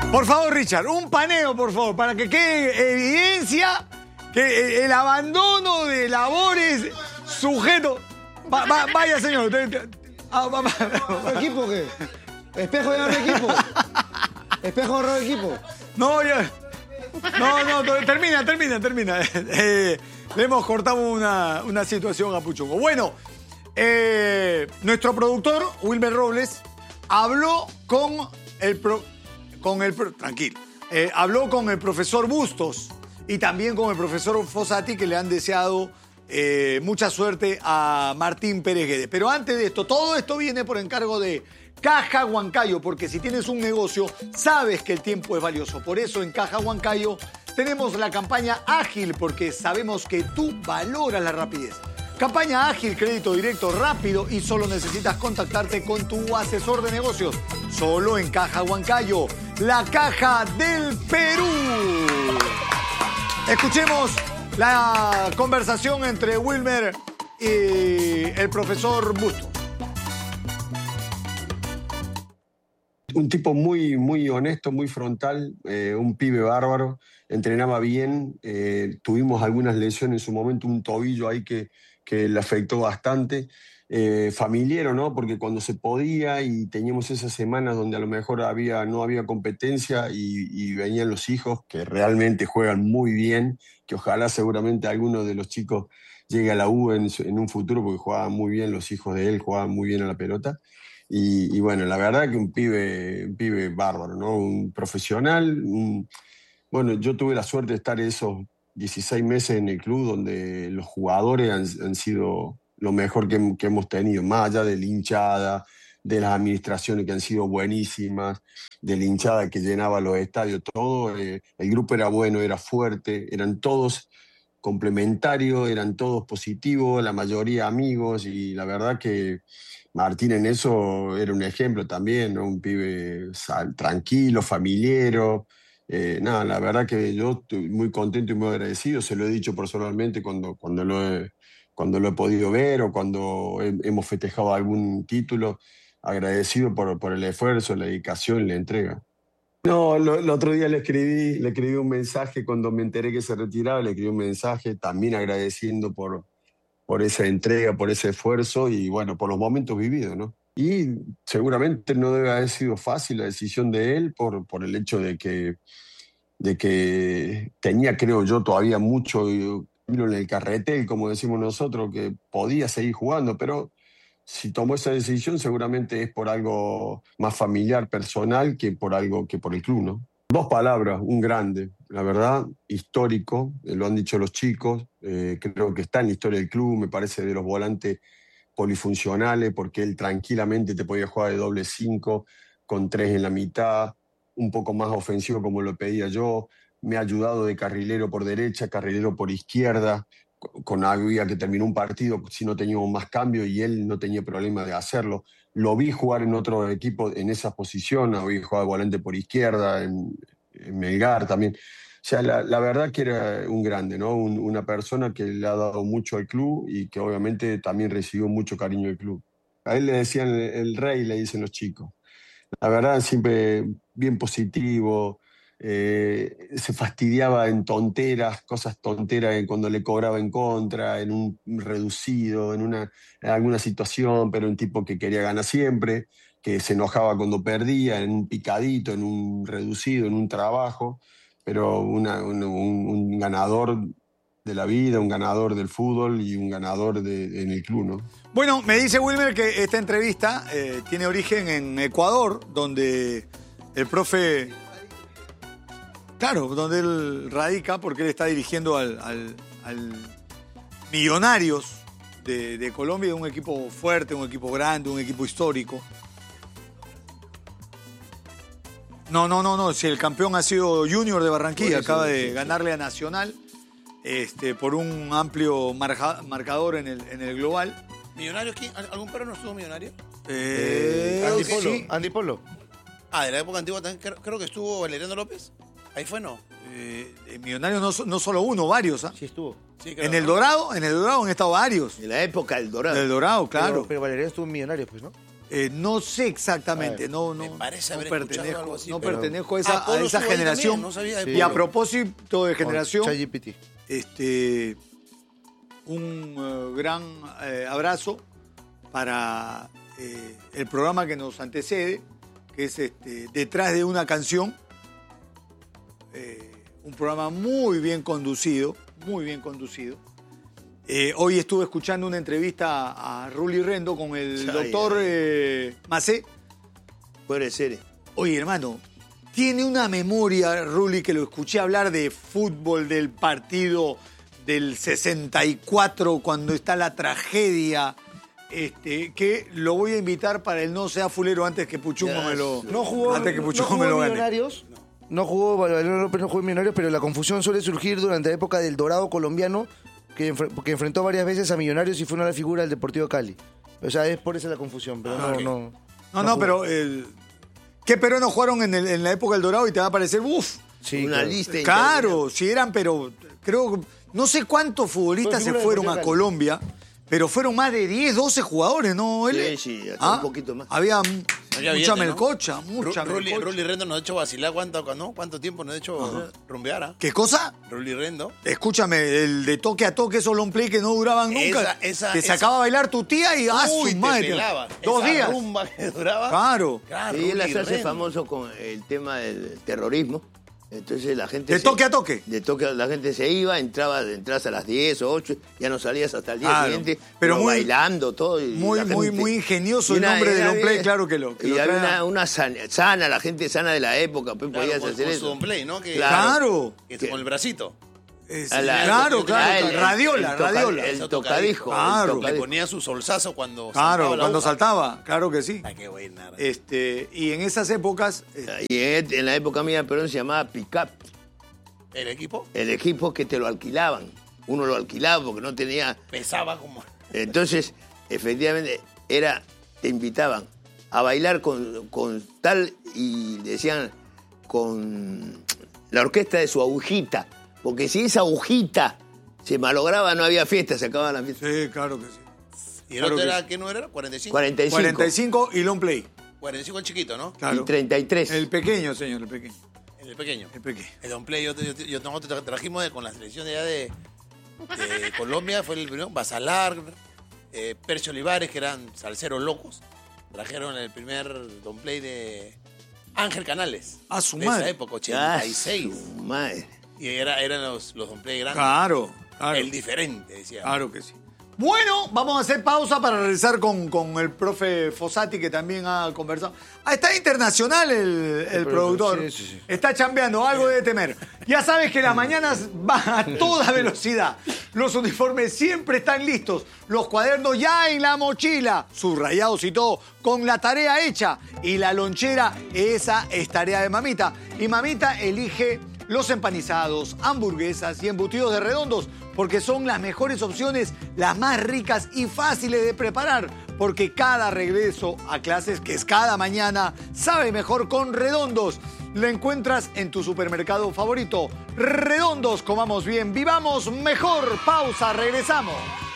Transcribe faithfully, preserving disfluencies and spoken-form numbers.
Por favor, Richard, un paneo, por favor, para que quede evidencia que el abandono de labores sujeto... Va, va, vaya, señor. Ah, va, va. ¿Equipo qué? ¿Espejo de nuevo equipo? ¿Espejo de nuevo equipo? No, ya... No, no, termina, termina, termina. Eh, le hemos cortado una, una situación a Puchungo. Bueno, eh, nuestro productor, Wilmer Robles, habló con el... Pro, con el tranquilo. Eh, habló con el profesor Bustos y también con el profesor Fossati, que le han deseado eh, mucha suerte a Martín Pérez Guedes. Pero antes de esto, todo esto viene por encargo de Caja Huancayo, porque si tienes un negocio, sabes que el tiempo es valioso. Por eso en Caja Huancayo tenemos la campaña ágil, porque sabemos que tú valoras la rapidez. Campaña ágil, crédito directo rápido y solo necesitas contactarte con tu asesor de negocios. Solo en Caja Huancayo, la caja del Perú. Escuchemos la conversación entre Wilmer y el profesor Bustos. Un tipo muy, muy honesto, muy frontal, eh, un pibe bárbaro, entrenaba bien, eh, tuvimos algunas lesiones en su momento, un tobillo ahí que, que le afectó bastante, eh, familiero, ¿no? Porque cuando se podía y teníamos esas semanas donde a lo mejor había, no había competencia y, y venían los hijos que realmente juegan muy bien, que ojalá seguramente alguno de los chicos llegue a la U en, en un futuro porque jugaban muy bien, los hijos de él jugaban muy bien a la pelota. Y, y bueno, la verdad que un pibe, un pibe bárbaro, ¿no? Un profesional. Un... Bueno, yo tuve la suerte de estar esos dieciséis meses en el club donde los jugadores han, han sido lo mejor que, que hemos tenido, más allá de la hinchada, de las administraciones que han sido buenísimas, de la hinchada que llenaba los estadios, todo. Eh, el grupo era bueno, era fuerte, eran todos complementarios, eran todos positivos, la mayoría amigos, y la verdad que Martín en eso era un ejemplo también, ¿no? Un pibe sal, tranquilo, familiero. Eh, nada, la verdad que yo estoy muy contento y muy agradecido. Se lo he dicho personalmente cuando, cuando, lo, he, cuando lo he podido ver o cuando he, hemos festejado algún título. Agradecido por, por el esfuerzo, la dedicación y la entrega. No, lo, el otro día le escribí, le escribí un mensaje cuando me enteré que se retiraba, le escribí un mensaje también agradeciendo por... por esa entrega, por ese esfuerzo y, bueno, por los momentos vividos, ¿no? Y seguramente no debe haber sido fácil la decisión de él por, por el hecho de que, de que tenía, creo yo, todavía mucho en el carretel, como decimos nosotros, que podía seguir jugando, pero si tomó esa decisión seguramente es por algo más familiar, personal, que por algo que por el club, ¿no? Dos palabras, un grande, la verdad, histórico, eh, lo han dicho los chicos, eh, creo que está en la historia del club, me parece de los volantes polifuncionales, porque él tranquilamente te podía jugar de doble cinco, con tres en la mitad, un poco más ofensivo como lo pedía yo, me ha ayudado de carrilero por derecha, carrilero por izquierda, con Aguía que terminó un partido si no teníamos más cambio y él no tenía problema de hacerlo. Lo vi jugar en otro equipo en esa posición, lo vi jugar volante por izquierda, en, en Melgar también. O sea, la, la verdad que era un grande, ¿no? Un, una persona que le ha dado mucho al club y que obviamente también recibió mucho cariño del club. A él le decían el, el rey, le dicen los chicos. La verdad, siempre bien positivo. Eh, se fastidiaba en tonteras, cosas tonteras en cuando le cobraba en contra, en un reducido, en, una, en alguna situación, pero un tipo que quería ganar siempre, que se enojaba cuando perdía, en un picadito, en un reducido, en un trabajo, pero una, un, un, un ganador de la vida, un ganador del fútbol y un ganador de, en el club, ¿no? Bueno, me dice Wilmer que esta entrevista eh, tiene origen en Ecuador, donde el profe... Claro, donde él radica, porque él está dirigiendo al, al, al Millonarios de, de Colombia, un equipo fuerte, un equipo grande, un equipo histórico. No, no, no, no, si el campeón ha sido Junior de Barranquilla, acaba de ganarle a Nacional este, por un amplio marja, marcador en el, en el global. ¿Millonarios? ¿Quién? ¿Algún perro no estuvo millonario? Eh, eh, Andy sí. Polo. Andy Polo. Ah, de la época antigua también creo, creo que estuvo Valeriano López. Ahí fue, ¿no? Eh, en Millonarios no, no solo uno, varios, ¿ah? Sí estuvo. Sí, creo, En el ¿no? Dorado, en el Dorado han estado varios. En la época del Dorado. En el Dorado, claro. Pero, pero Valeriano estuvo en Millonarios, pues, ¿no? Eh, no sé exactamente, no, no, Me parece no haber escuchado pertenezco, algo así, no pero- pertenezco a esa, Ah, Polo a esa estuvo ahí generación. también, no sabía de Y a Polo. propósito de generación, ChatGPT. este, un eh, gran eh, abrazo para eh, el programa que nos antecede, que es este, Detrás de una canción. Eh, un programa muy bien conducido, muy bien conducido. Eh, hoy estuve escuchando una entrevista a, a Rulli Rendo con el Ay, doctor ay. eh, Macé. Puede ser. Oye, hermano, tiene una memoria, Rulli, que lo escuché hablar de fútbol, del partido del sesenta y cuatro, cuando está la tragedia, este, que lo voy a invitar para el No Sea Fulero antes que Puchungo Ya, me lo, No jugó, antes que no Puchungo jugó me lo en gane. Millonarios. No jugó, Valeriano López no jugó en Millonarios, pero la confusión suele surgir durante la época del Dorado colombiano, que, enfre- que enfrentó varias veces a Millonarios y fue una de las figuras del Deportivo Cali. O sea, es por eso la confusión, pero Ah, no, ok. no. No, no, jugó. pero el, ¿qué peruanos jugaron en, el- en la época del Dorado y te va a parecer, uff? Sí, Una claro. lista Claro, si eran, pero creo, no sé cuántos futbolistas Fue se figura de fueron a Deportivo Cali. Colombia, pero fueron más de diez, doce jugadores, ¿no? L? Sí, sí, hasta un poquito más. Había Había mucha billete, ¿no? melcocha, mucha Ru- Rulli, melcocha. Rulli Rendo nos ha hecho vacilar cuánto, ¿no? ¿Cuánto tiempo nos ha hecho rumbear? ¿ah? ¿Qué cosa? Rulli Rendo. Escúchame, el de toque a toque, esos long play que no duraban nunca. Esa- esa- te esa- sacaba a bailar tu tía y ¡ah, Uy, su te madre! pelaba. Dos Esa días. rumba que duraba. Claro. Claro, Y él Rulli las hace Rendo. famoso con el tema del terrorismo. Entonces la gente... De se- toque a toque. De toque a- la gente se iba, entraba, entras a las diez o ocho, ya no salías hasta el día Claro. siguiente, Pero pero muy- bailando todo. Y muy, la muy, gente- muy ingenioso y el una- nombre de era long play, bien- claro que lo. Que y lo había trae- una, una sana, sana, la gente sana de la época, pues Claro, podías con, hacer con eso. su don play, ¿no? Que, Claro. que con el bracito. Es- A la- claro, claro. Ah, el- el- radiola, el toca- radiola. El Eso tocadisco. Claro. el Le tocadisco. ponía su solsazo cuando Claro, saltaba la cuando hoja. saltaba, claro que sí. Ah, qué buena. Este, y en esas épocas, eh, Y en, en la época mía, Perón se llamaba pick-up. El equipo El equipo que te lo alquilaban. Uno lo alquilaba porque no tenía... pesaba como... Entonces, efectivamente, era, te invitaban a bailar con, con tal y decían con la orquesta de su agujita. Porque si esa agujita se malograba, no había fiesta, se acababa la fiesta. sí, claro que sí. ¿Y el Claro otro que era, sí. qué no era? ¿cuarenta y cinco? cuarenta y cinco. cuarenta y cinco y long play. cuarenta y cinco el chiquito, ¿no? Claro. Y treinta y tres. El pequeño, señor, el pequeño. El pequeño. El pequeño. El don play, yo, yo, yo, nosotros trajimos de- con la selección de allá de, de Colombia, fue el primero, Basalar, eh, Percio Olivares, que eran salseros locos. Trajeron el primer don play de Ángel Canales. Ah, su de madre. esa época, Ah, ochenta y seis. su madre. Y era, eran los, los don play grandes. Claro, claro. El diferente, decía. Claro que sí. Bueno, vamos a hacer pausa para regresar con, con el profe Fossati, que también ha conversado. Ah, está internacional el, el productor. sí, sí, sí. Está chambeando, algo debe temer. Ya sabes que las mañanas van a toda velocidad. Los uniformes siempre están listos. Los cuadernos ya en la mochila, subrayados y todo, con la tarea hecha. Y la lonchera, esa es tarea de mamita. Y mamita elige los empanizados, hamburguesas y embutidos de Redondos, porque son las mejores opciones, las más ricas y fáciles de preparar, porque cada regreso a clases, que es cada mañana, sabe mejor con Redondos. Lo encuentras en tu supermercado favorito. Redondos, comamos bien, vivamos mejor. Pausa, regresamos.